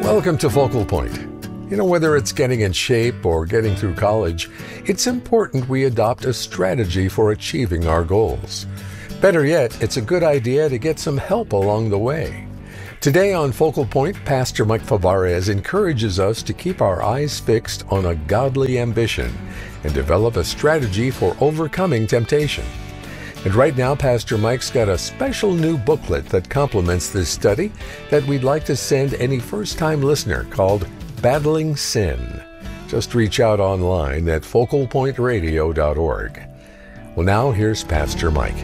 Welcome to Focal Point. You know, whether it's getting in shape or getting through college, it's important we adopt a strategy for achieving our goals. Better yet, it's a good idea to get some help along the way. Today on Focal Point, Pastor Mike Favarez encourages us to keep our eyes fixed on a godly ambition and develop a strategy for overcoming temptation. And right now, Pastor Mike's got a special new booklet that complements this study that we'd like to send any first-time listener called Battling Sin. Just reach out online at focalpointradio.org. Well, now here's Pastor Mike.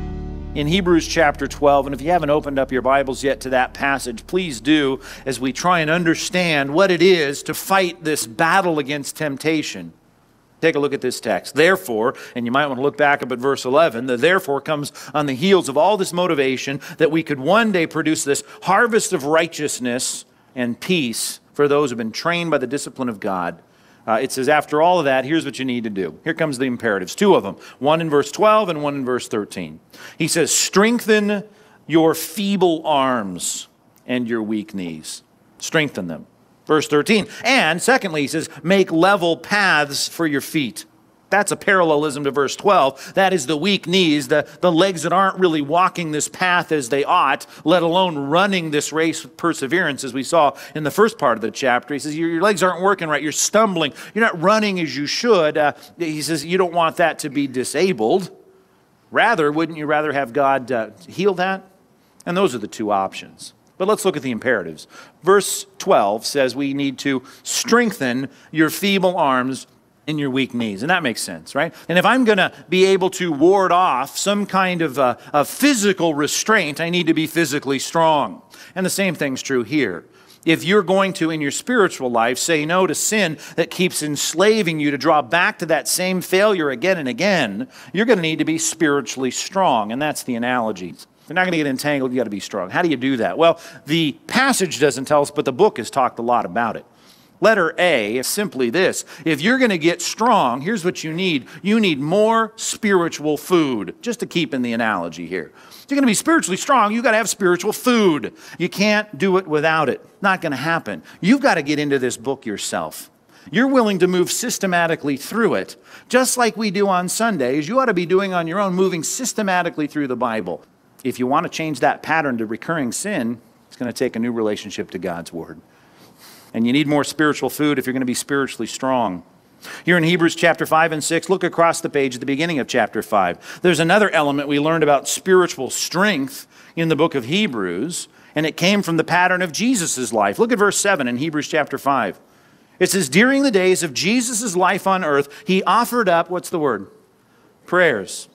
In Hebrews chapter 12, and if you haven't opened up your Bibles yet to that passage, please do as we try and understand what it is to fight this battle against temptation. Take a look at this text. Therefore, and you might want to look back up at verse 11, the therefore comes on the heels of all this motivation that we could one day produce this harvest of righteousness and peace for those who have been trained by the discipline of God. It says, after all of that, here's what you need to do. Here comes the imperatives, two of them, one in verse 12 and one in verse 13. He says, strengthen your feeble arms and your weak knees. Strengthen them. Verse 13. And secondly, he says, make level paths for your feet. That's a parallelism to verse 12. That is the weak knees, the legs that aren't really walking this path as they ought, let alone running this race with perseverance, as we saw in the first part of the chapter. He says, your legs aren't working right. You're stumbling. You're not running as you should. He says, you don't want that to be disabled. Rather, wouldn't you rather have God heal that? And those are the two options. But let's look at the imperatives. Verse 12 says we need to strengthen your feeble arms and your weak knees. And that makes sense, right? And if I'm going to be able to ward off some kind of a physical restraint, I need to be physically strong. And the same thing's true here. If you're going to, in your spiritual life, say no to sin that keeps enslaving you to draw back to that same failure again and again, you're going to need to be spiritually strong. And that's the analogy. If you're not going to get entangled, you got to be strong. How do you do that? Well, the passage doesn't tell us, but the book has talked a lot about it. Letter A is simply this. If you're going to get strong, here's what you need. You need more spiritual food, just to keep in the analogy here. If you're going to be spiritually strong, you've got to have spiritual food. You can't do it without it. Not going to happen. You've got to get into this book yourself. You're willing to move systematically through it, just like we do on Sundays. You ought to be doing on your own, moving systematically through the Bible. If you want to change that pattern to recurring sin, it's going to take a new relationship to God's Word. And you need more spiritual food if you're going to be spiritually strong. Here in Hebrews chapter 5 and 6, look across the page at the beginning of chapter 5. There's another element we learned about spiritual strength in the book of Hebrews, and it came from the pattern of Jesus' life. Look at verse 7 in Hebrews chapter 5. It says, during the days of Jesus' life on earth, he offered up, what's the word? Prayers.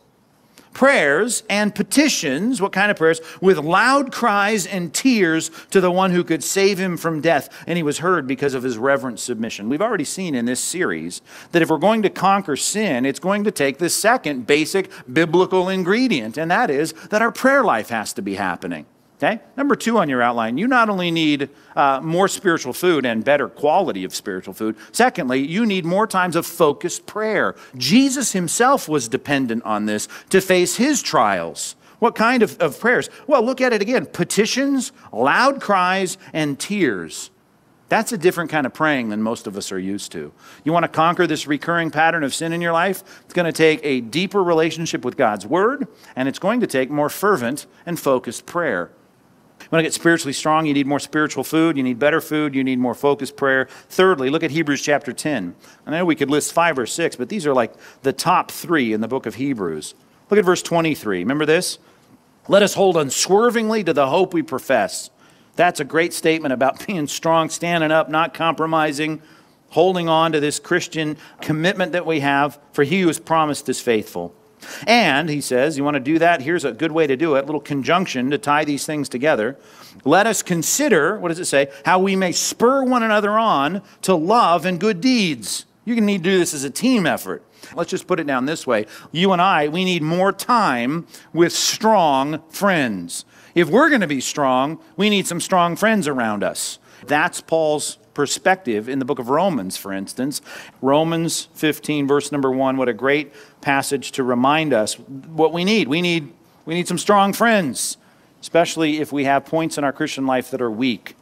Prayers and petitions, what kind of prayers? With loud cries and tears to the one who could save him from death. And he was heard because of his reverent submission. We've already seen in this series that if we're going to conquer sin, it's going to take the second basic biblical ingredient, and that is that our prayer life has to be happening. Okay? Number 2 on your outline, you not only need more spiritual food and better quality of spiritual food. Secondly, you need more times of focused prayer. Jesus himself was dependent on this to face his trials. What kind of prayers? Well, look at it again. Petitions, loud cries, and tears. That's a different kind of praying than most of us are used to. You want to conquer this recurring pattern of sin in your life? It's going to take a deeper relationship with God's Word, and it's going to take more fervent and focused prayer. You want to get spiritually strong, you need more spiritual food, you need better food, you need more focused prayer. Thirdly, look at Hebrews chapter 10. I know we could list 5 or 6, but these are like the top 3 in the book of Hebrews. Look at verse 23. Remember this? Let us hold unswervingly to the hope we profess. That's a great statement about being strong, standing up, not compromising, holding on to this Christian commitment that we have, for he who has promised is faithful. And, he says, you want to do that? Here's a good way to do it, a little conjunction to tie these things together. Let us consider, what does it say? How we may spur one another on to love and good deeds. You're going to need to do this as a team effort. Let's just put it down this way. You and I, we need more time with strong friends. If we're going to be strong, we need some strong friends around us. That's Paul's perspective in the book of Romans, for instance. Romans 15, verse number 1, what a great passage to remind us what we need. We need some strong friends, especially if we have points in our Christian life that are weak.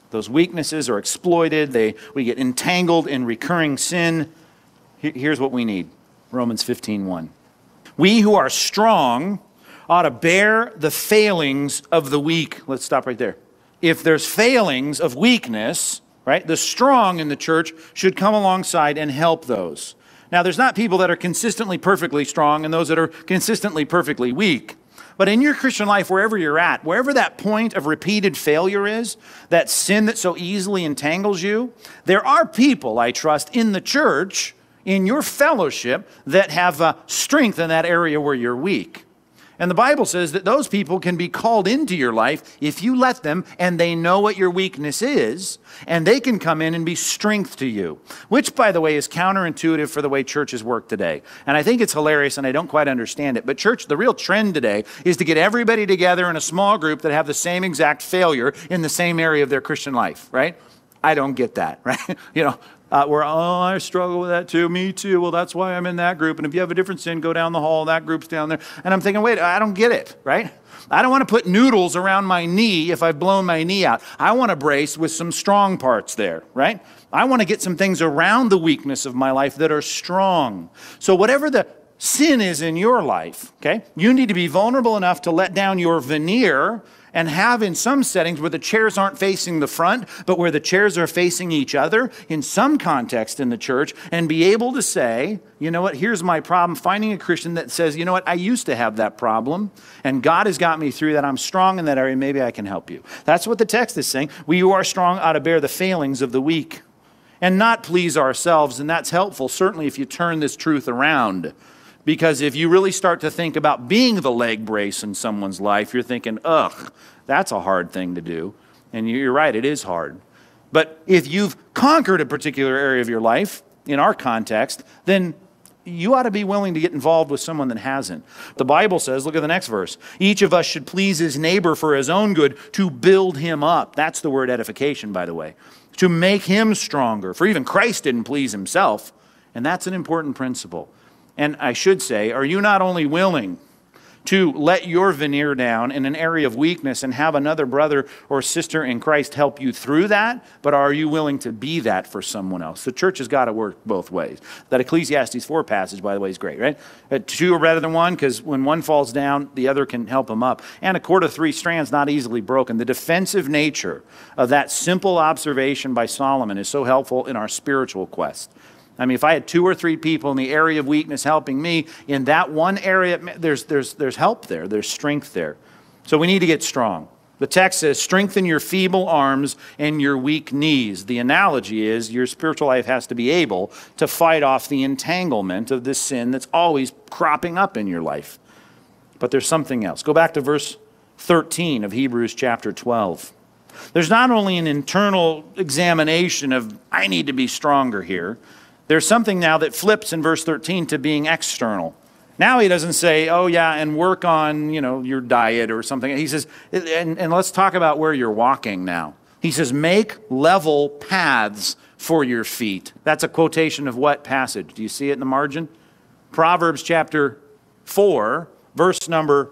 Those weaknesses are exploited. We get entangled in recurring sin. Here's what we need. Romans 15:1. We who are strong ought to bear the failings of the weak. Let's stop right there. If there's failings of weakness, right, the strong in the church should come alongside and help those. Now, there's not people that are consistently perfectly strong and those that are consistently perfectly weak. But in your Christian life, wherever you're at, wherever that point of repeated failure is, that sin that so easily entangles you, there are people, I trust, in the church, in your fellowship, that have strength in that area where you're weak. And the Bible says that those people can be called into your life if you let them, and they know what your weakness is, and they can come in and be strength to you, which, by the way, is counterintuitive for the way churches work today. And I think it's hilarious, and I don't quite understand it. But church, the real trend today is to get everybody together in a small group that have the same exact failure in the same area of their Christian life, right? I don't get that, right? I struggle with that too. Me too. Well, that's why I'm in that group. And if you have a different sin, go down the hall. That group's down there. And I'm thinking, wait, I don't get it, right? I don't want to put noodles around my knee if I've blown my knee out. I want to brace with some strong parts there, right? I want to get some things around the weakness of my life that are strong. So whatever the sin is in your life, okay, you need to be vulnerable enough to let down your veneer and have in some settings where the chairs aren't facing the front, but where the chairs are facing each other in some context in the church, and be able to say, you know what, here's my problem. Finding a Christian that says, you know what, I used to have that problem, and God has got me through that. I'm strong in that area. Maybe I can help you. That's what the text is saying. We who are strong ought to bear the failings of the weak and not please ourselves, and that's helpful, certainly if you turn this truth around. Because if you really start to think about being the leg brace in someone's life, you're thinking, ugh, that's a hard thing to do. And you're right, it is hard. But if you've conquered a particular area of your life, in our context, then you ought to be willing to get involved with someone that hasn't. The Bible says, look at the next verse, each of us should please his neighbor for his own good, to build him up. That's the word edification, by the way. To make him stronger. For even Christ didn't please himself. And that's an important principle. And I should say, are you not only willing to let your veneer down in an area of weakness and have another brother or sister in Christ help you through that, but are you willing to be that for someone else? The church has got to work both ways. That Ecclesiastes 4 passage, by the way, is great, right? Two are better than one, because when one falls down, the other can help him up. And a cord of three strands not easily broken. The defensive nature of that simple observation by Solomon is so helpful in our spiritual quest. I mean, if I had 2 or 3 people in the area of weakness helping me, in that one area, there's help there. There's strength there. So we need to get strong. The text says, strengthen your feeble arms and your weak knees. The analogy is your spiritual life has to be able to fight off the entanglement of this sin that's always cropping up in your life. But there's something else. Go back to verse 13 of Hebrews chapter 12. There's not only an internal examination of, I need to be stronger here. There's something now that flips in verse 13 to being external. Now he doesn't say, oh yeah, and work on, your diet or something. He says, and let's talk about where you're walking now. He says, make level paths for your feet. That's a quotation of what passage? Do you see it in the margin? Proverbs chapter 4, verse number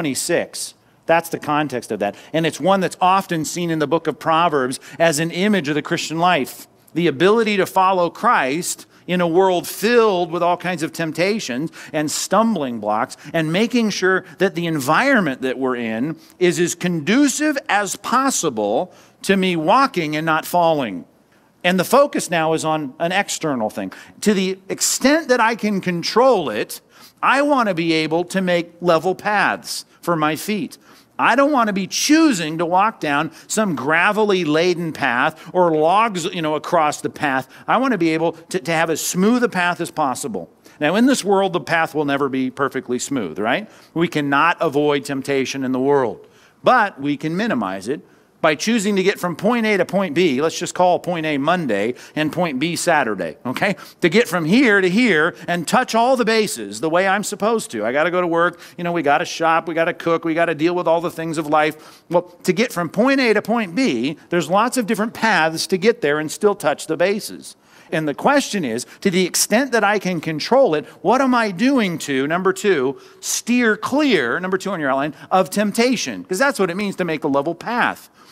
26. That's the context of that. And it's one that's often seen in the book of Proverbs as an image of the Christian life. The ability to follow Christ in a world filled with all kinds of temptations and stumbling blocks, and making sure that the environment that we're in is as conducive as possible to me walking and not falling. And the focus now is on an external thing. To the extent that I can control it, I want to be able to make level paths for my feet. I don't want to be choosing to walk down some gravelly laden path or logs, across the path. I want to be able to have as smooth a path as possible. Now, in this world, the path will never be perfectly smooth, right? We cannot avoid temptation in the world, but we can minimize it by choosing to get from point A to point B. Let's just call point A Monday and point B Saturday, okay? To get from here to here and touch all the bases the way I'm supposed to. I got to go to work, we got to shop, we got to cook, we got to deal with all the things of life. Well, to get from point A to point B, there's lots of different paths to get there and still touch the bases. And the question is, to the extent that I can control it, what am I doing to, number 2, steer clear, number 2 on your outline, of temptation? Because that's what it means to make a level path.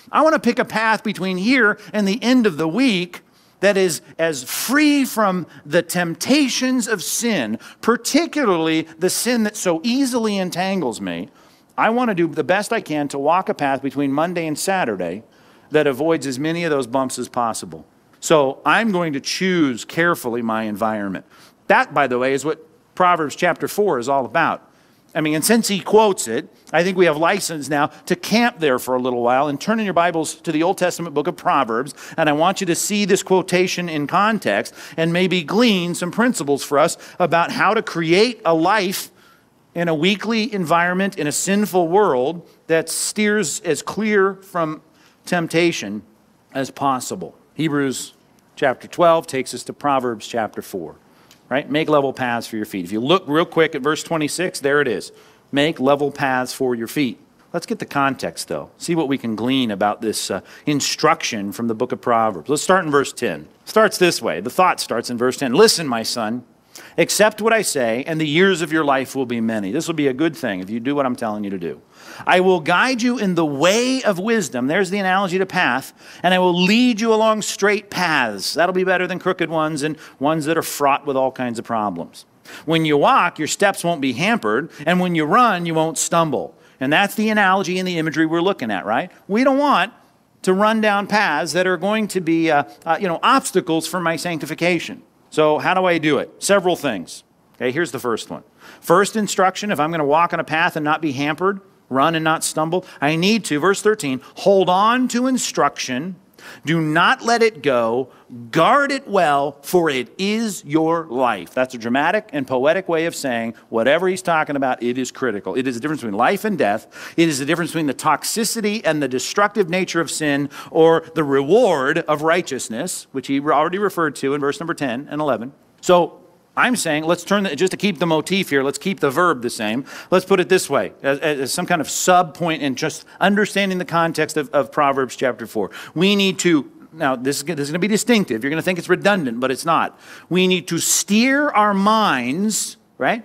I want to pick a path between here and the end of the week that is as free from the temptations of sin, particularly the sin that so easily entangles me. I want to do the best I can to walk a path between Monday and Saturday that avoids as many of those bumps as possible. So I'm going to choose carefully my environment. That, by the way, is what Proverbs chapter 4 is all about. I mean, and since he quotes it, I think we have license now to camp there for a little while and turn in your Bibles to the Old Testament book of Proverbs. And I want you to see this quotation in context and maybe glean some principles for us about how to create a life in a weakly environment, in a sinful world that steers as clear from temptation as possible. Hebrews chapter 12 takes us to Proverbs chapter 4. Right? Make level paths for your feet. If you look real quick at verse 26, there it is. Make level paths for your feet. Let's get the context, though. See what we can glean about this instruction from the book of Proverbs. Let's start in verse 10. It starts this way. The thought starts in verse 10. Listen, my son, accept what I say, and the years of your life will be many. This will be a good thing if you do what I'm telling you to do. I will guide you in the way of wisdom. There's the analogy to path. And I will lead you along straight paths. That'll be better than crooked ones and ones that are fraught with all kinds of problems. When you walk, your steps won't be hampered. And when you run, you won't stumble. And that's the analogy and the imagery we're looking at, right? We don't want to run down paths that are going to be obstacles for my sanctification. So how do I do it? Several things. Okay, here's the first one. First instruction, if I'm going to walk on a path and not be hampered, run and not stumble, I need to, verse 13, hold on to instruction. Do not let it go. Guard it well, for it is your life. That's a dramatic and poetic way of saying whatever he's talking about, it is critical. It is the difference between life and death. It is the difference between the toxicity and the destructive nature of sin or the reward of righteousness, which he already referred to in verse number 10 and 11. So I'm saying, let's just to keep the motif here, let's keep the verb the same. Let's put it this way, as some kind of sub-point in just understanding the context of Proverbs chapter 4. We need to, now this is going to be distinctive. You're going to think it's redundant, but it's not. We need to steer our minds, right,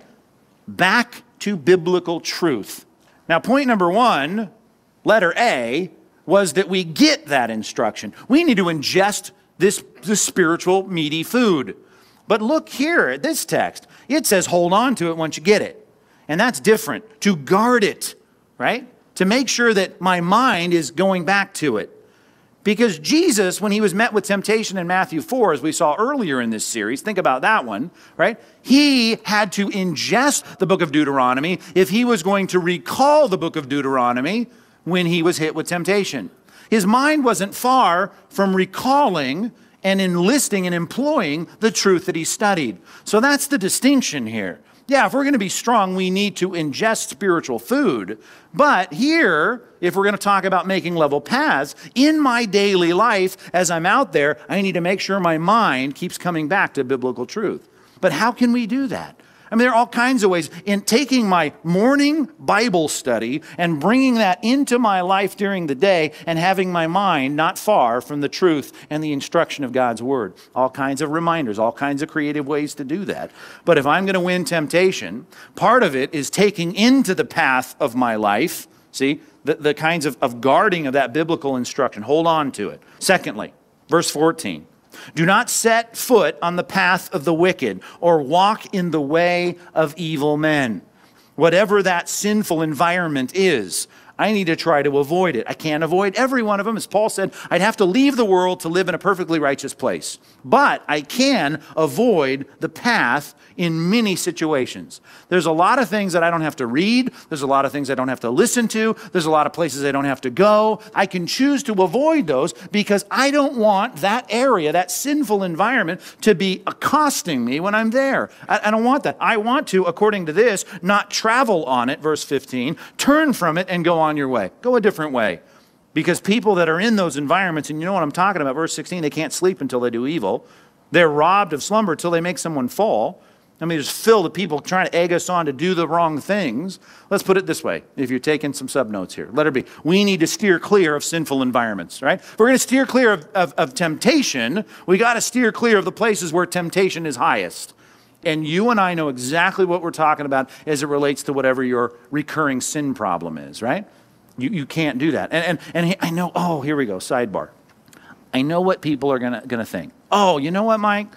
back to biblical truth. Now, point number one, letter A, was that we get that instruction. We need to ingest this spiritual meaty food. But look here at this text. It says hold on to it once you get it. And that's different. To guard it, right? To make sure that my mind is going back to it. Because Jesus, when he was met with temptation in Matthew 4, as we saw earlier in this series, think about that one, right? He had to ingest the book of Deuteronomy if he was going to recall the book of Deuteronomy when he was hit with temptation. His mind wasn't far from recalling and enlisting and employing the truth that he studied. So that's the distinction here. Yeah, if we're going to be strong, we need to ingest spiritual food. But here, if we're going to talk about making level paths, in my daily life, as I'm out there, I need to make sure my mind keeps coming back to biblical truth. But how can we do that? I mean, there are all kinds of ways. In taking my morning Bible study and bringing that into my life during the day and having my mind not far from the truth and the instruction of God's Word. All kinds of reminders, all kinds of creative ways to do that. But if I'm going to win temptation, part of it is taking into the path of my life, see, the kinds of guarding of that biblical instruction. Hold on to it. Secondly, verse 14. Do not set foot on the path of the wicked or walk in the way of evil men. Whatever that sinful environment is, I need to try to avoid it. I can't avoid every one of them. As Paul said, I'd have to leave the world to live in a perfectly righteous place. But I can avoid the path in many situations. There's a lot of things that I don't have to read. There's a lot of things I don't have to listen to. There's a lot of places I don't have to go. I can choose to avoid those because I don't want that area, that sinful environment, to be accosting me when I'm there. I don't want that. I want to, according to this, not travel on it, verse 15, turn from it and go on your way. Go a different way. Because people that are in those environments, and you know what I'm talking about, verse 16, they can't sleep until they do evil. They're robbed of slumber until they make someone fall. I mean, just filled with people trying to egg us on to do the wrong things. Let's put it this way, if you're taking some sub-notes here. Letter B, we need to steer clear of sinful environments, right? If we're going to steer clear of temptation, we got to steer clear of the places where temptation is highest. And you and I know exactly what we're talking about as it relates to whatever your recurring sin problem is, right? You can't do that. And I know, oh, here we go, sidebar. I know what people are gonna think. Oh, you know what, Mike?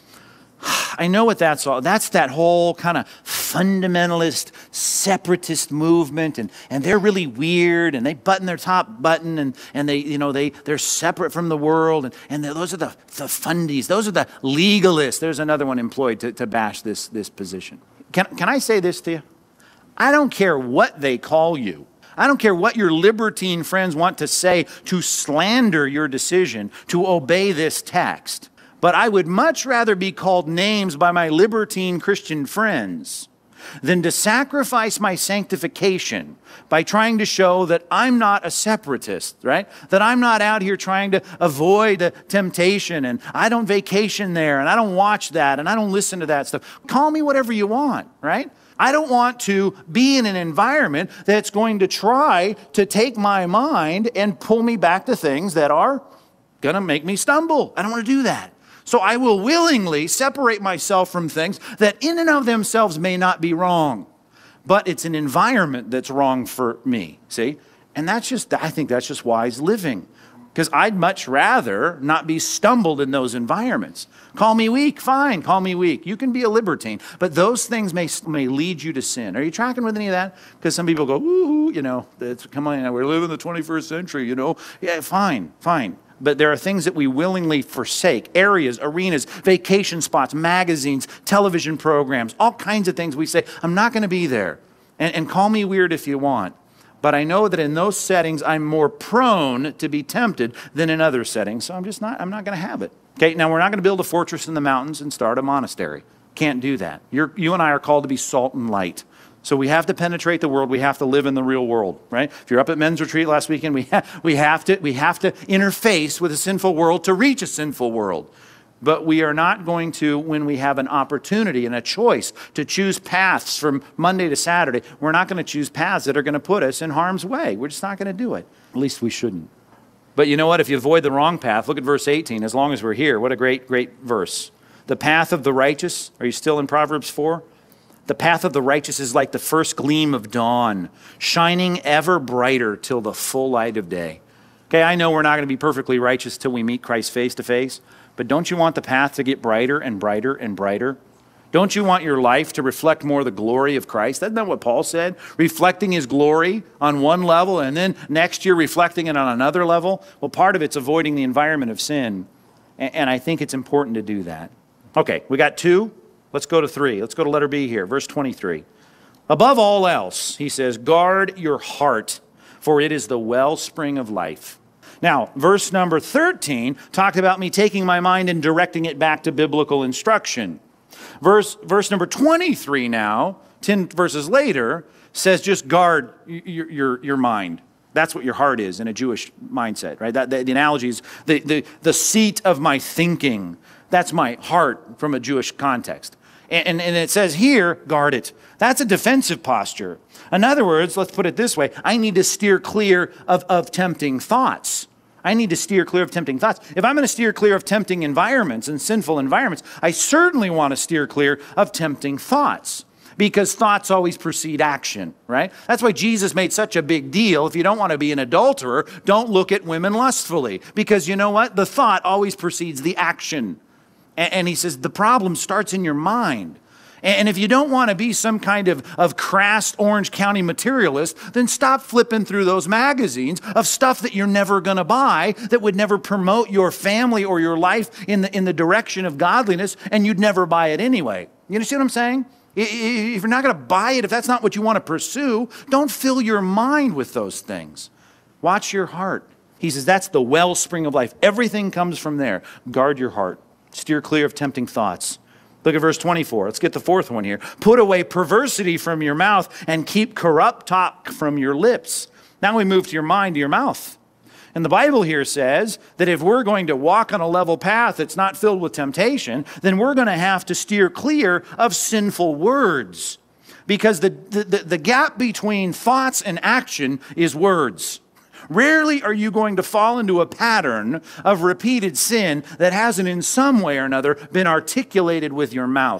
I know what that's all. That's that whole kind of fundamentalist, separatist movement, and they're really weird, and they button their top button, and they're separate from the world, and those are the fundies. Those are the legalists. There's another one employed to bash this position. Can I say this to you? I don't care what they call you. I don't care what your libertine friends want to say to slander your decision to obey this text. But I would much rather be called names by my libertine Christian friends than to sacrifice my sanctification by trying to show that I'm not a separatist, right? That I'm not out here trying to avoid temptation, and I don't vacation there, and I don't watch that, and I don't listen to that stuff. Call me whatever you want, right? I don't want to be in an environment that's going to try to take my mind and pull me back to things that are going to make me stumble. I don't want to do that. So I will willingly separate myself from things that in and of themselves may not be wrong, but it's an environment that's wrong for me, see? And I think that's just wise living, because I'd much rather not be stumbled in those environments. Call me weak, fine, call me weak. You can be a libertine, but those things may lead you to sin. Are you tracking with any of that? Because some people go, woo, come on, we're living in the 21st century, Yeah, fine. But there are things that we willingly forsake, areas, arenas, vacation spots, magazines, television programs, all kinds of things we say, I'm not going to be there. And call me weird if you want. But I know that in those settings, I'm more prone to be tempted than in other settings. So I'm not going to have it. Okay, now we're not going to build a fortress in the mountains and start a monastery. Can't do that. You and I are called to be salt and light. So we have to penetrate the world. We have to live in the real world, right? If you're up at men's retreat last weekend, we have to interface with a sinful world to reach a sinful world. But we are not going to, when we have an opportunity and a choice to choose paths from Monday to Saturday, we're not going to choose paths that are going to put us in harm's way. We're just not going to do it. At least we shouldn't. But you know what? If you avoid the wrong path, look at verse 18. As long as we're here, what a great verse. The path of the righteous, are you still in Proverbs 4? The path of the righteous is like the first gleam of dawn, shining ever brighter till the full light of day. Okay, I know we're not going to be perfectly righteous till we meet Christ face to face, but don't you want the path to get brighter and brighter and brighter? Don't you want your life to reflect more the glory of Christ? Isn't that what Paul said? Reflecting his glory on one level and then next year reflecting it on another level? Well, part of it's avoiding the environment of sin, and I think it's important to do that. Okay, we got 2. Let's go to 3. Let's go to letter B here, verse 23. Above all else, he says, guard your heart, for it is the wellspring of life. Now, verse number 13 talked about me taking my mind and directing it back to biblical instruction. Verse number 23 now, 10 verses later, says just guard your mind. That's what your heart is in a Jewish mindset, right? The analogy is the seat of my thinking. That's my heart from a Jewish context. And it says here, guard it. That's a defensive posture. In other words, let's put it this way. I need to steer clear of tempting thoughts. I need to steer clear of tempting thoughts. If I'm going to steer clear of tempting environments and sinful environments, I certainly want to steer clear of tempting thoughts, because thoughts always precede action, right? That's why Jesus made such a big deal. If you don't want to be an adulterer, don't look at women lustfully, because you know what? The thought always precedes the action. And he says the problem starts in your mind. And if you don't want to be some kind of crass Orange County materialist, then stop flipping through those magazines of stuff that you're never going to buy, that would never promote your family or your life in the direction of godliness, and you'd never buy it anyway. You understand what I'm saying? If you're not going to buy it, if that's not what you want to pursue, don't fill your mind with those things. Watch your heart. He says that's the wellspring of life. Everything comes from there. Guard your heart. Steer clear of tempting thoughts. Look at verse 24. Let's get the 4th one here. Put away perversity from your mouth and keep corrupt talk from your lips. Now we move to your mind, to your mouth. And the Bible here says that if we're going to walk on a level path that's not filled with temptation, then we're going to have to steer clear of sinful words. Because the gap between thoughts and action is words. Rarely are you going to fall into a pattern of repeated sin that hasn't in some way or another been articulated with your mouth.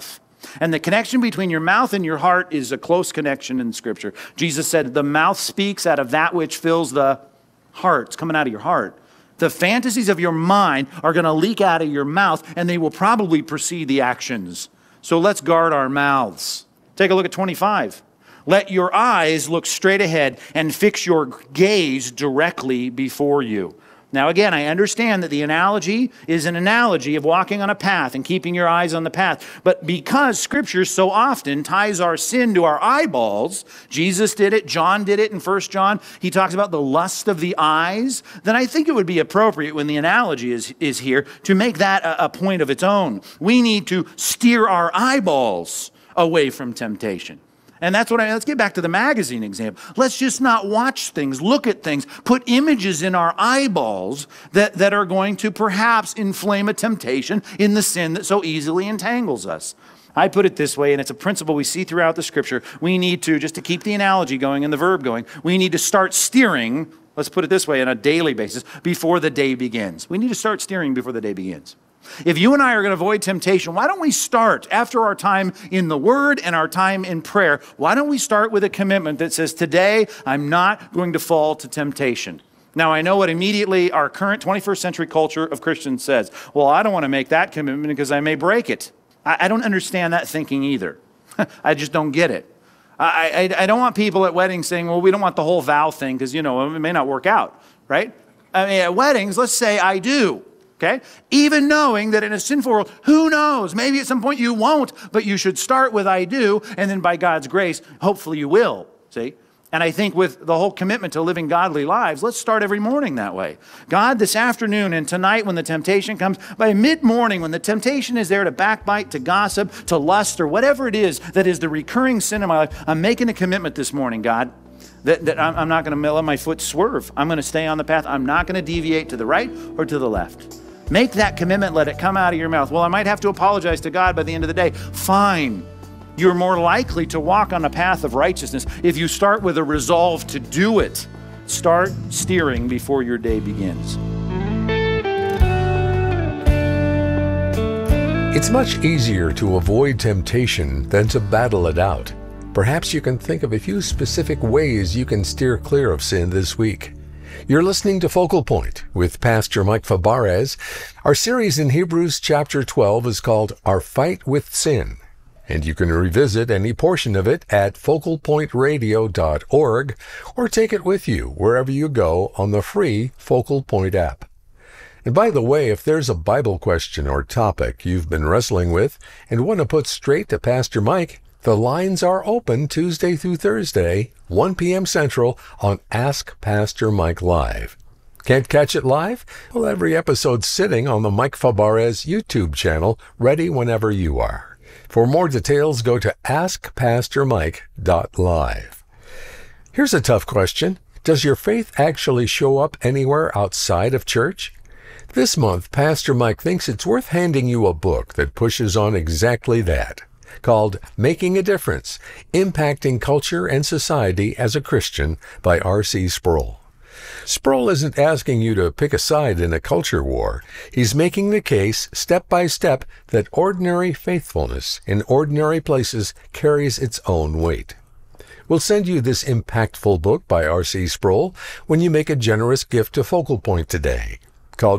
And the connection between your mouth and your heart is a close connection in Scripture. Jesus said, the mouth speaks out of that which fills the heart. It's coming out of your heart. The fantasies of your mind are going to leak out of your mouth, and they will probably precede the actions. So let's guard our mouths. Take a look at 25. Let your eyes look straight ahead and fix your gaze directly before you. Now again, I understand that the analogy is an analogy of walking on a path and keeping your eyes on the path. But because Scripture so often ties our sin to our eyeballs, Jesus did it, John did it in 1 John, he talks about the lust of the eyes, then I think it would be appropriate when the analogy is here to make that a point of its own. We need to steer our eyeballs away from temptation. And that's let's get back to the magazine example. Let's just not watch things, look at things, put images in our eyeballs that are going to perhaps inflame a temptation in the sin that so easily entangles us. I put it this way, and it's a principle we see throughout the Scripture. We need to, just to keep the analogy going and the verb going, we need to start steering, let's put it this way, on a daily basis before the day begins. We need to start steering before the day begins. If you and I are going to avoid temptation, why don't we start after our time in the Word and our time in prayer? Why don't we start with a commitment that says, today I'm not going to fall to temptation? Now, I know what immediately our current 21st century culture of Christians says. Well, I don't want to make that commitment because I may break it. I don't understand that thinking either. I just don't get it. I don't want people at weddings saying, well, we don't want the whole vow thing because, it may not work out, right? I mean, at weddings, let's say I do. Okay? Even knowing that in a sinful world, who knows? Maybe at some point you won't, but you should start with I do, and then by God's grace, hopefully you will. See? And I think with the whole commitment to living godly lives, let's start every morning that way. God, this afternoon and tonight when the temptation comes, by mid-morning when the temptation is there to backbite, to gossip, to lust, or whatever it is that is the recurring sin in my life, I'm making a commitment this morning, God, that I'm not going to let my foot swerve. I'm going to stay on the path. I'm not going to deviate to the right or to the left. Make that commitment, let it come out of your mouth. Well, I might have to apologize to God by the end of the day. Fine. You're more likely to walk on a path of righteousness if you start with a resolve to do it. Start steering before your day begins. It's much easier to avoid temptation than to battle it out. Perhaps you can think of a few specific ways you can steer clear of sin this week. You're listening to Focal Point with Pastor Mike Fabarez. Our series in Hebrews chapter 12 is called Our Fight with Sin, and you can revisit any portion of it at focalpointradio.org or take it with you wherever you go on the free Focal Point app. And by the way, if there's a Bible question or topic you've been wrestling with and want to put straight to Pastor Mike, the lines are open Tuesday through Thursday, 1 p.m. Central on Ask Pastor Mike Live. Can't catch it live? Well, every episode's sitting on the Mike Fabarez YouTube channel, ready whenever you are. For more details, go to askpastormike.live. Here's a tough question. Does your faith actually show up anywhere outside of church? This month, Pastor Mike thinks it's worth handing you a book that pushes on exactly that, called Making a Difference, Impacting Culture and Society as a Christian by R.C. Sproul. Sproul isn't asking you to pick a side in a culture war. He's making the case, step by step, that ordinary faithfulness in ordinary places carries its own weight. We'll send you this impactful book by R.C. Sproul when you make a generous gift to Focal Point today. Call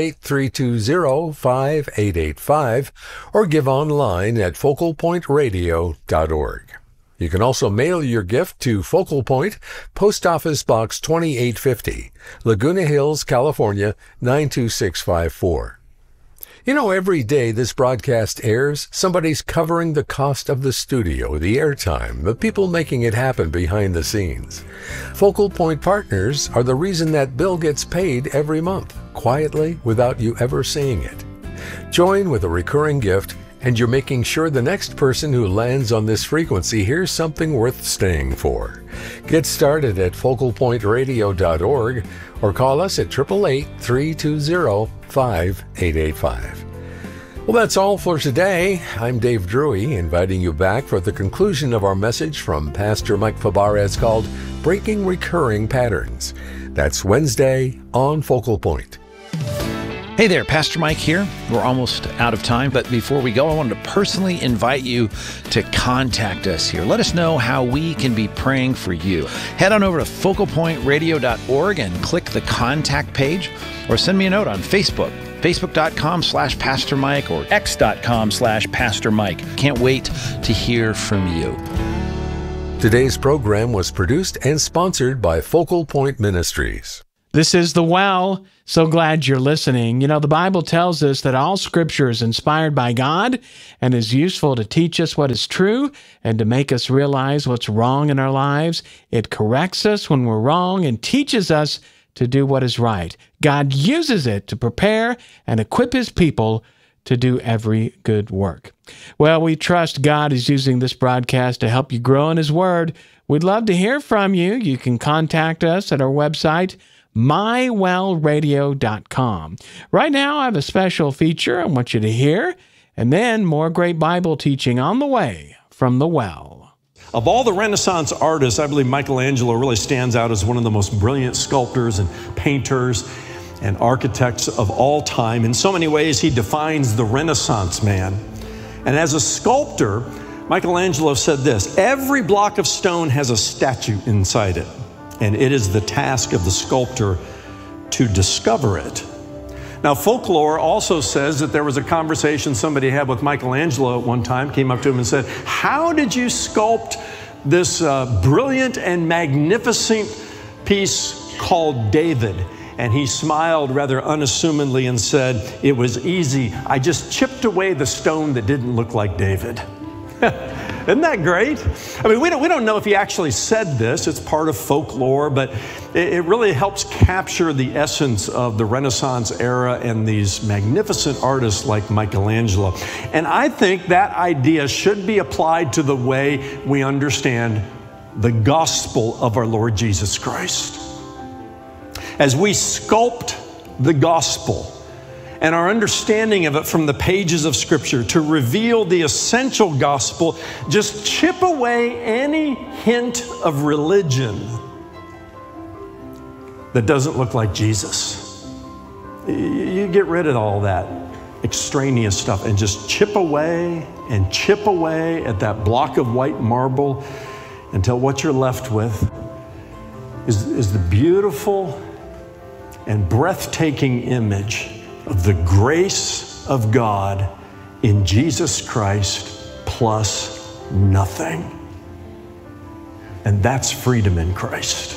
888-320-5885 or give online at focalpointradio.org. You can also mail your gift to Focal Point, Post Office Box 2850, Laguna Hills, California, 92654. You know, every day this broadcast airs, somebody's covering the cost of the studio, the airtime, the people making it happen behind the scenes. Focal Point partners are the reason that bill gets paid every month, quietly, without you ever seeing it. Join with a recurring gift, and you're making sure the next person who lands on this frequency hears something worth staying for. Get started at focalpointradio.org or call us at 888-320-5885. Well, that's all for today. I'm Dave Drury, inviting you back for the conclusion of our message from Pastor Mike Fabarez called Breaking Recurring Patterns. That's Wednesday on Focal Point. Hey there, Pastor Mike here. We're almost out of time, but before we go, I wanted to personally invite you to contact us here. Let us know how we can be praying for you. Head on over to focalpointradio.org and click the contact page, or send me a note on Facebook, facebook.com/Pastor Mike or x.com/Pastor Mike. Can't wait to hear from you. Today's program was produced and sponsored by Focal Point Ministries. This is The Well. So glad you're listening. You know, the Bible tells us that all Scripture is inspired by God and is useful to teach us what is true and to make us realize what's wrong in our lives. It corrects us when we're wrong and teaches us to do what is right. God uses it to prepare and equip His people to do every good work. Well, we trust God is using this broadcast to help you grow in His Word. We'd love to hear from you. You can contact us at our website, mywellradio.com. Right now, I have a special feature I want you to hear, and then more great Bible teaching on the way from The Well. Of all the Renaissance artists, I believe Michelangelo really stands out as one of the most brilliant sculptors and painters and architects of all time. In so many ways, he defines the Renaissance man. And as a sculptor, Michelangelo said this: every block of stone has a statue inside it, and it is the task of the sculptor to discover it. Now, folklore also says that there was a conversation somebody had with Michelangelo at one time, came up to him and said, "How did you sculpt this brilliant and magnificent piece called David?" And he smiled rather unassumingly and said, "It was easy. I just chipped away the stone that didn't look like David." Isn't that great? I mean, we don't know if he actually said this. It's part of folklore, but it really helps capture the essence of the Renaissance era and these magnificent artists like Michelangelo. And I think that idea should be applied to the way we understand the gospel of our Lord Jesus Christ. As we sculpt the gospel and our understanding of it from the pages of Scripture to reveal the essential gospel, just chip away any hint of religion that doesn't look like Jesus. You get rid of all that extraneous stuff and just chip away at that block of white marble until what you're left with is the beautiful and breathtaking image of the grace of God in Jesus Christ plus nothing. And that's freedom in Christ.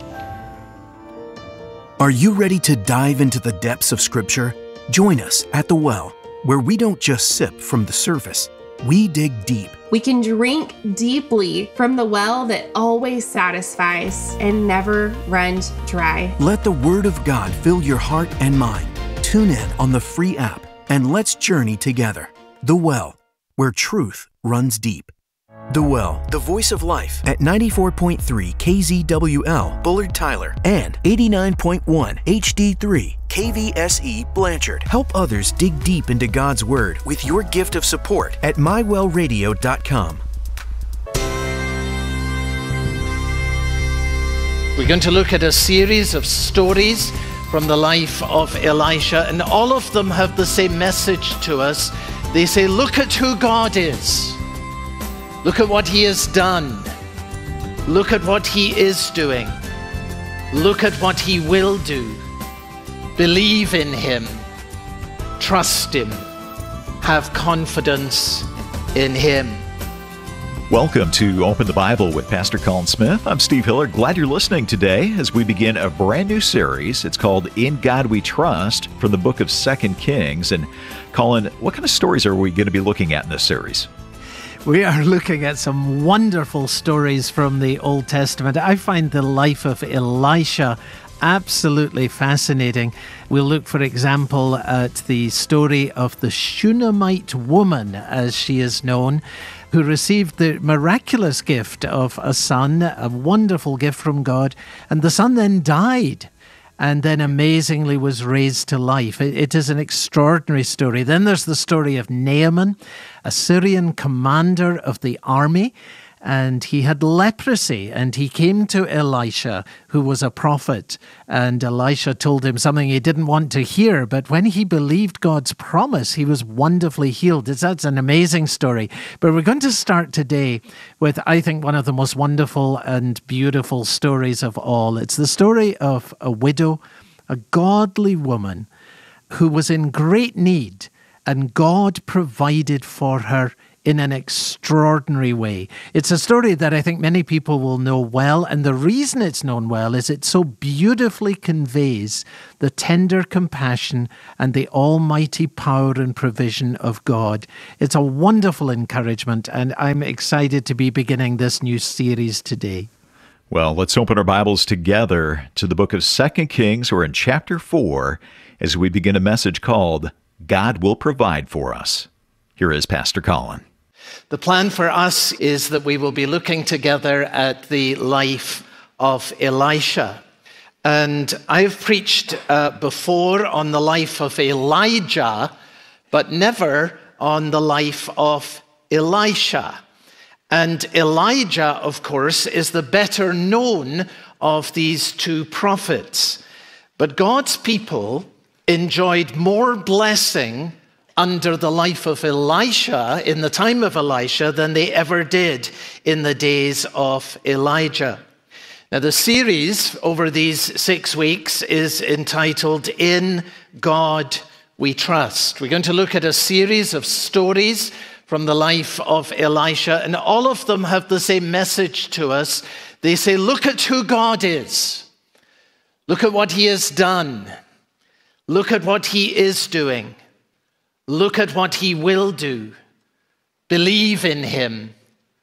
Are you ready to dive into the depths of Scripture? Join us at The Well, where we don't just sip from the surface, we dig deep. We can drink deeply from the well that always satisfies and never runs dry. Let the Word of God fill your heart and mind. Tune in on the free app and let's journey together. The Well, where truth runs deep. The Well, the voice of life at 94.3 KZWL Bullard Tyler and 89.1 HD3 KVSE Blanchard. Help others dig deep into God's Word with your gift of support at mywellradio.com. We're going to look at a series of stories from the life of Elisha, and all of them have the same message to us. They say, look at who God is. Look at what He has done. Look at what He is doing. Look at what He will do. Believe in Him. Trust Him. Have confidence in Him. Welcome to Open the Bible with Pastor Colin Smith. I'm Steve Hiller. Glad you're listening today as we begin a brand new series. It's called In God We Trust from the book of 2 Kings. And Colin, what kind of stories are we going to be looking at in this series? We are looking at some wonderful stories from the Old Testament. I find the life of Elisha absolutely fascinating. We'll look, for example, at the story of the Shunammite woman, as she is known, who received the miraculous gift of a son, a wonderful gift from God, and the son then died and then amazingly was raised to life. It is an extraordinary story. Then there's the story of Naaman, a Syrian commander of the army, and he had leprosy, and he came to Elisha, who was a prophet, and Elisha told him something he didn't want to hear, but when he believed God's promise, he was wonderfully healed. That's an amazing story. But we're going to start today with, I think, one of the most wonderful and beautiful stories of all. It's the story of a widow, a godly woman who was in great need, and God provided for her in an extraordinary way. It's a story that I think many people will know well, and the reason it's known well is it so beautifully conveys the tender compassion and the almighty power and provision of God. It's a wonderful encouragement, and I'm excited to be beginning this new series today. Well, let's open our Bibles together to the book of 2 Kings. We're in chapter 4 as we begin a message called God Will Provide for Us. Here is Pastor Colin. The plan for us is that we will be looking together at the life of Elisha. And I've preached before on the life of Elijah, but never on the life of Elisha. And Elijah, of course, is the better known of these two prophets. But God's people enjoyed more blessing under the life of Elisha, in the time of Elisha, than they ever did in the days of Elijah. Now, the series over these 6 weeks is entitled, In God We Trust. We're going to look at a series of stories from the life of Elisha, and all of them have the same message to us. They say, look at who God is. Look at what he has done. Look at what he is doing. Look at what he will do. Believe in him.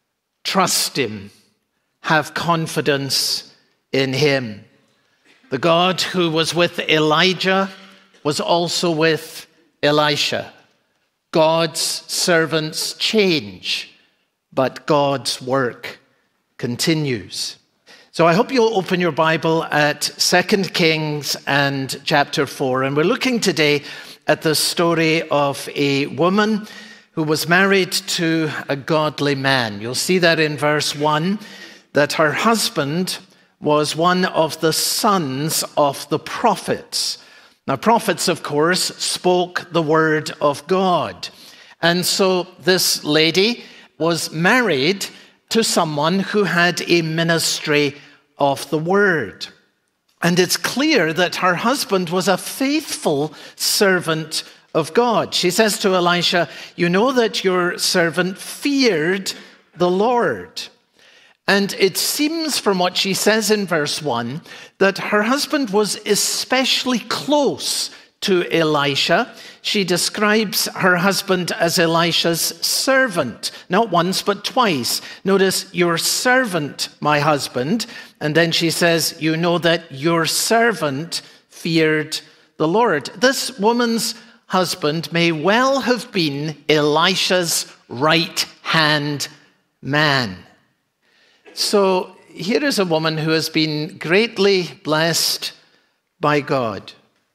Trust him. Have confidence in him. The God who was with Elijah was also with Elisha. God's servants change, but God's work continues. So I hope you'll open your Bible at 2 Kings and chapter 4. And we're looking today at the story of a woman who was married to a godly man. You'll see that in verse 1, that her husband was one of the sons of the prophets. Now, prophets, of course, spoke the word of God. And so this lady was married to someone who had a ministry of the word. And it's clear that her husband was a faithful servant of God. She says to Elisha, you know that your servant feared the Lord. And it seems from what she says in verse 1 that her husband was especially close to Elisha. She describes her husband as Elisha's servant, not once but twice. Notice, your servant, my husband. And then she says, you know that your servant feared the Lord. This woman's husband may well have been Elisha's right-hand man. So here is a woman who has been greatly blessed by God.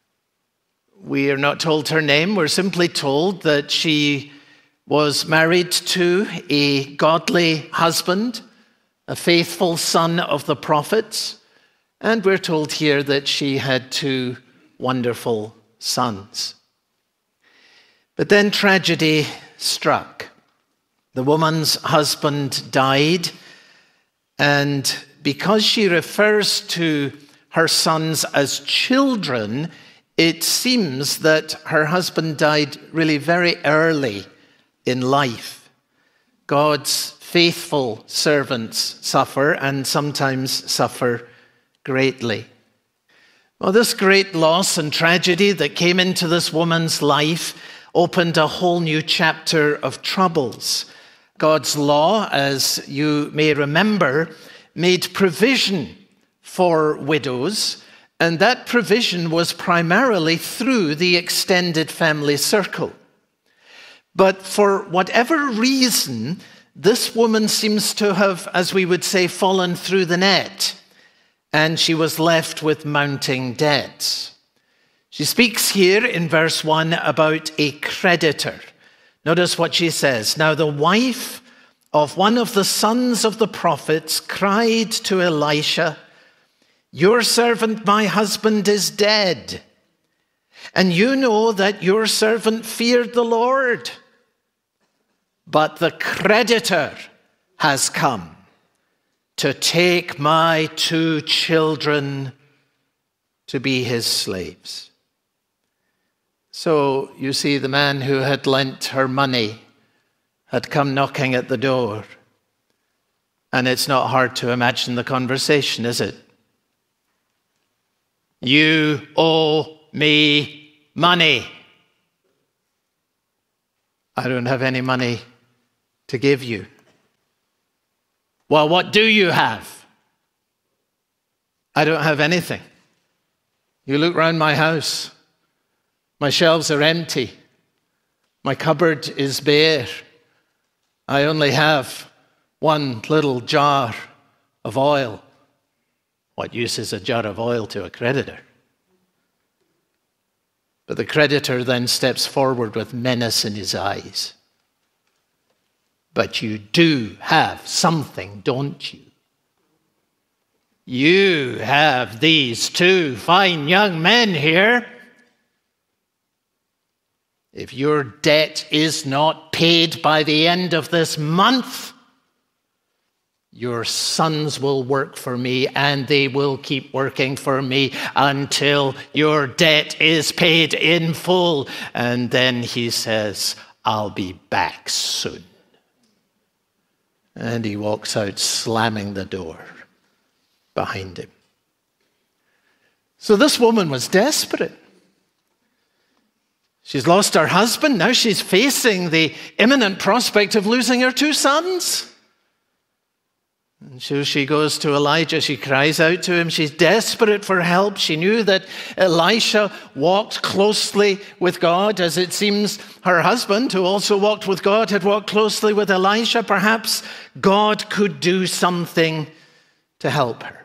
We are not told her name. We're simply told that she was married to a godly husband, a faithful son of the prophets, and we're told here that she had 2 wonderful sons. But then tragedy struck. The woman's husband died, and because she refers to her sons as children, it seems that her husband died really very early in life. God's faithful servants suffer, and sometimes suffer greatly. Well, this great loss and tragedy that came into this woman's life opened a whole new chapter of troubles. God's law, as you may remember, made provision for widows, and that provision was primarily through the extended family circle. But for whatever reason, this woman seems to have, as we would say, fallen through the net, and she was left with mounting debts. She speaks here in verse 1 about a creditor. Notice what she says. Now the wife of one of the sons of the prophets cried to Elisha, "Your servant, my husband, is dead. And you know that your servant feared the Lord. But the creditor has come to take my 2 children to be his slaves." So you see, the man who had lent her money had come knocking at the door. And it's not hard to imagine the conversation, is it? "You owe me money." "I don't have any money to give you." "Well, what do you have?" "I don't have anything. You look round my house. My shelves are empty. My cupboard is bare. I only have 1 little jar of oil." What use is a jar of oil to a creditor? But the creditor then steps forward with menace in his eyes. "But you do have something, don't you? You have these 2 fine young men here. If your debt is not paid by the end of this month, your sons will work for me, and they will keep working for me until your debt is paid in full." And then he says, "I'll be back soon." And he walks out, slamming the door behind him. So this woman was desperate. She's lost her husband. Now she's facing the imminent prospect of losing her 2 sons. And so she goes to Elijah. She cries out to him. She's desperate for help. She knew that Elisha walked closely with God, as it seems her husband, who also walked with God, had walked closely with Elisha. Perhaps God could do something to help her.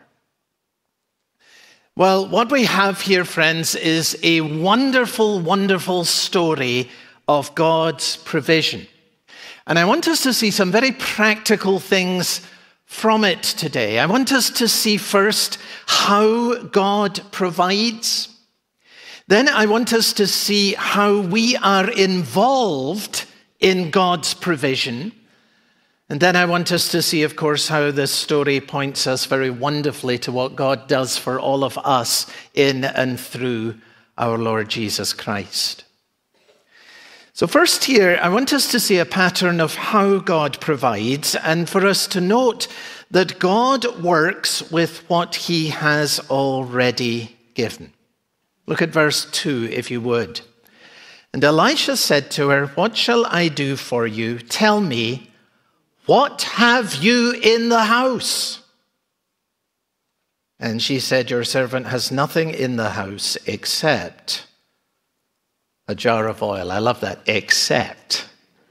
Well, what we have here, friends, is a wonderful, wonderful story of God's provision. And I want us to see some very practical things from it today. I want us to see first how God provides. Then I want us to see how we are involved in God's provision. And then I want us to see, of course, how this story points us very wonderfully to what God does for all of us in and through our Lord Jesus Christ. So first here, I want us to see a pattern of how God provides, and for us to note that God works with what he has already given. Look at verse 2, if you would. "And Elisha said to her, 'What shall I do for you? Tell me, what have you in the house?' And she said, 'Your servant has nothing in the house except a jar of oil.'" I love that. Except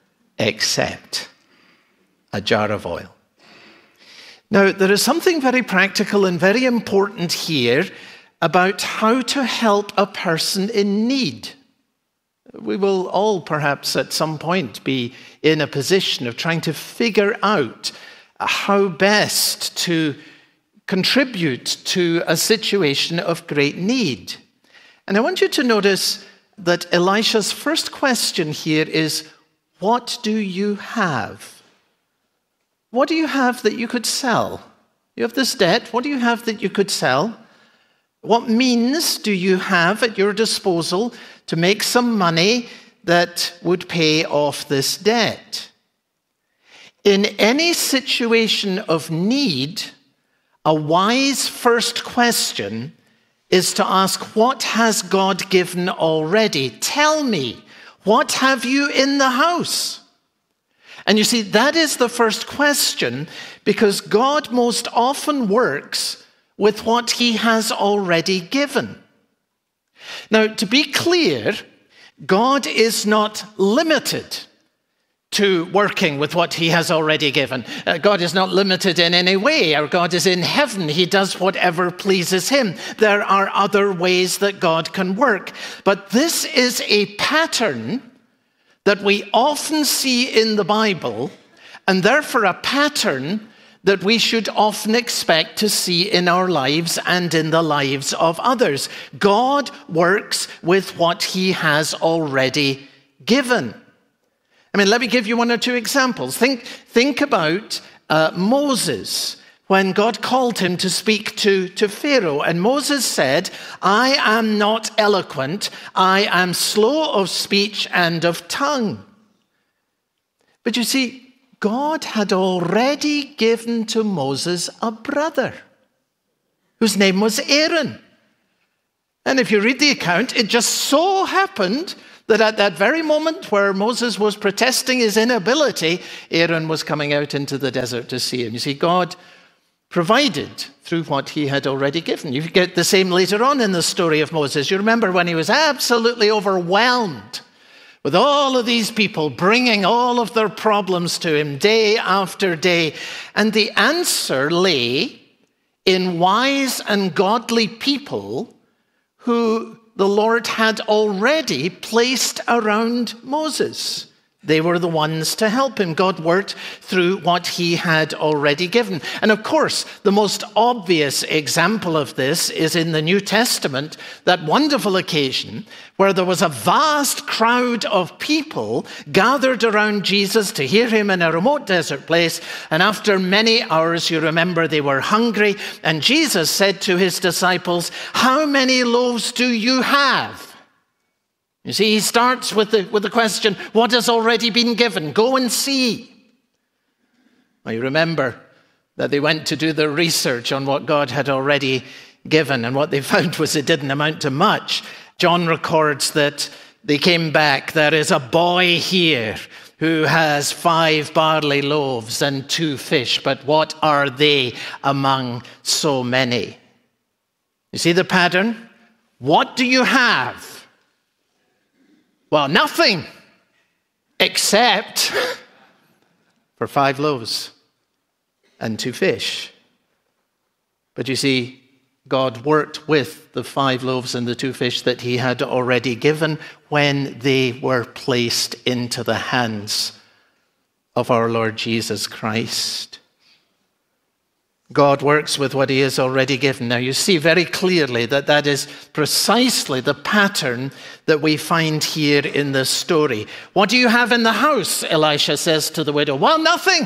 a jar of oil. Now, there is something very practical and very important here about how to help a person in need. We will all perhaps at some point be in a position of trying to figure out how best to contribute to a situation of great need. And I want you to notice that Elisha's first question here is, what do you have? What do you have that you could sell? You have this debt. What do you have that you could sell? What means do you have at your disposal to make some money that would pay off this debt? In any situation of need, a wise first question is to ask, what has God given already? Tell me, what have you in the house? And you see, that is the first question, because God most often works with what he has already given. Now, to be clear, God is not limited to working with what he has already given. God is not limited in any way. Our God is in heaven. He does whatever pleases him. There are other ways that God can work. But this is a pattern that we often see in the Bible, and therefore a pattern that we should often expect to see in our lives and in the lives of others. God works with what he has already given. I mean, let me give you one or two examples. Think about Moses, when God called him to speak to Pharaoh. And Moses said, I am not eloquent, I am slow of speech and of tongue. But you see, God had already given to Moses a brother whose name was Aaron. And if you read the account, it just so happened that at that very moment where Moses was protesting his inability, Aaron was coming out into the desert to see him. You see, God provided through what he had already given. You get the same later on in the story of Moses. You remember when he was absolutely overwhelmed with all of these people bringing all of their problems to him day after day. And the answer lay in wise and godly people who the Lord had already placed around Moses. They were the ones to help him. God worked through what he had already given. And of course, the most obvious example of this is in the New Testament, that wonderful occasion where there was a vast crowd of people gathered around Jesus to hear him in a remote desert place. And after many hours, you remember, they were hungry. And Jesus said to his disciples, "How many loaves do you have?" You see, he starts with the question, what has already been given? Go and see. Well, you remember that they went to do their research on what God had already given, and what they found was it didn't amount to much. John records that they came back, there is a boy here who has 5 barley loaves and 2 fish, but what are they among so many? You see the pattern? What do you have? Well, nothing except for 5 loaves and 2 fish. But you see, God worked with the 5 loaves and the 2 fish that he had already given when they were placed into the hands of our Lord Jesus Christ. God works with what he has already given. Now you see very clearly that that is precisely the pattern that we find here in this story. What do you have in the house? Elisha says to the widow. Well, nothing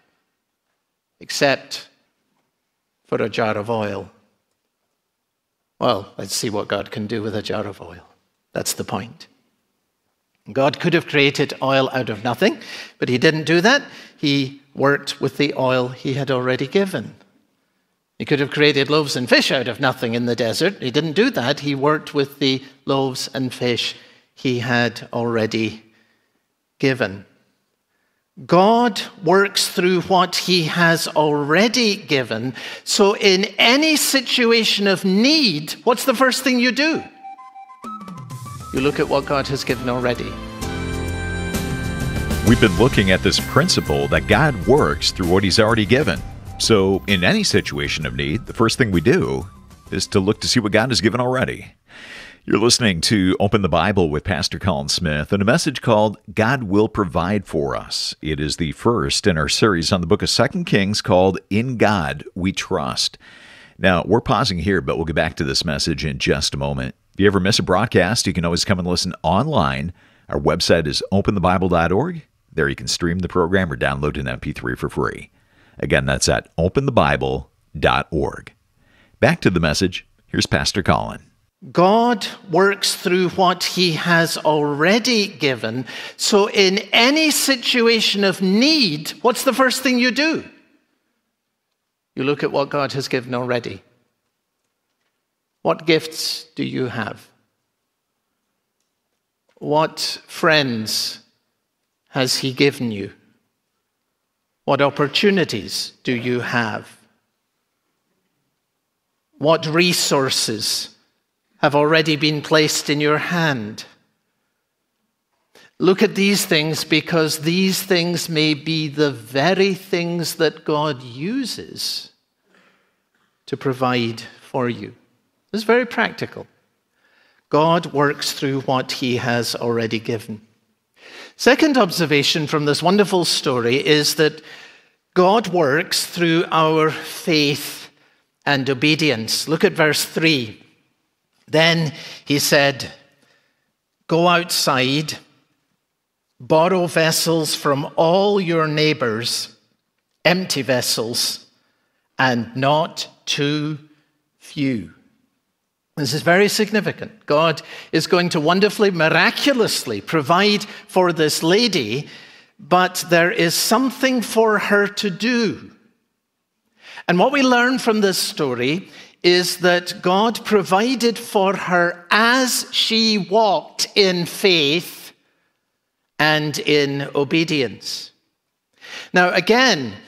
except for a jar of oil. Well, let's see what God can do with a jar of oil. That's the point. God could have created oil out of nothing, but he didn't do that. He worked with the oil he had already given. He could have created loaves and fish out of nothing in the desert. He didn't do that. He worked with the loaves and fish he had already given. God works through what he has already given. So in any situation of need, what's the first thing you do? You look at what God has given already. We've been looking at this principle that God works through what he's already given. So in any situation of need, the first thing we do is to look to see what God has given already. You're listening to Open the Bible with Pastor Colin Smith and a message called God Will Provide for Us. It is the first in our series on the book of 2 Kings called In God We Trust. Now, we're pausing here, but we'll get back to this message in just a moment. If you ever miss a broadcast, you can always come and listen online. Our website is openthebible.org. There you can stream the program or download an MP3 for free. Again, that's at openthebible.org. Back to the message. Here's Pastor Colin. God works through what he has already given. So in any situation of need, what's the first thing you do? You look at what God has given already. What gifts do you have? What friends has he given you? What opportunities do you have? What resources have already been placed in your hand? Look at these things, because these things may be the very things that God uses to provide for you. It's very practical. God works through what he has already given. Second observation from this wonderful story is that God works through our faith and obedience. Look at verse 3. Then he said, "Go outside, borrow vessels from all your neighbors, empty vessels, and not too few." This is very significant. God is going to wonderfully, miraculously provide for this lady, but there is something for her to do. And what we learn from this story is that God provided for her as she walked in faith and in obedience. Now, again,